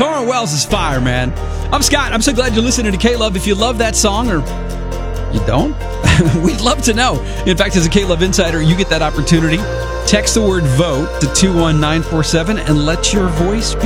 Torrin Wells is fire, man. I'm Scott. I'm so glad you're listening to K-Love. If you love that song or you don't, we'd love to know. In fact, as a K-Love Insider, you get that opportunity. Text the word VOTE to 21947 and let your voice be